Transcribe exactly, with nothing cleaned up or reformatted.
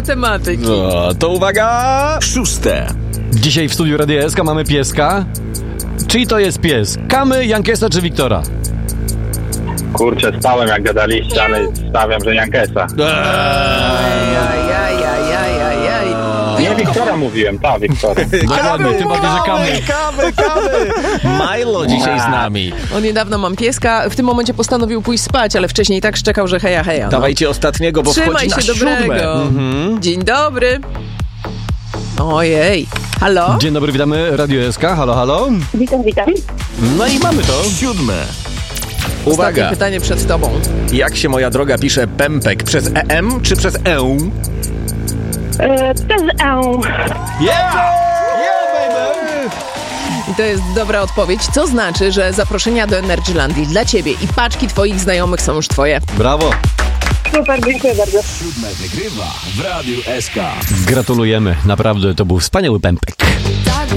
matematyki. No, to uwaga! Szóste. Dzisiaj w studiu Radia S K mamy pieska. Czyj to jest pies? Kamy, Jankesa czy Wiktora? Kurczę, stałem jak gadaliście, ale stawiam, że Jankesa. Ajajajajajajaj. Nie, Wiktora mówiłem, ta Wiktora. Dokładnie, tym bardziej, że kamy. Kamy, kamy! Milo dzisiaj z nami. On niedawno mam pieska, w tym momencie postanowił pójść spać, ale wcześniej tak szczekał, że heja, heja. No. Dawajcie ostatniego, bo Trzymaj wchodzi na się siódme. dobrego. Mhm. Dzień dobry. Ojej. Halo? Dzień dobry, witamy Radio S K. Halo, halo. Witam, witam. No i mamy to. Siódme. Ostatnie Uwaga, pytanie przed tobą. jak się, moja droga, pisze pępek? Przez E M czy przez E? E, przez E. Yeah! I to jest dobra odpowiedź, co znaczy, że zaproszenia do Energylandii dla ciebie i paczki twoich znajomych są już twoje. Brawo. Super, dziękuję bardzo. Siódme wygrywa w Radiu S K. Gratulujemy. Naprawdę, to był wspaniały pępek.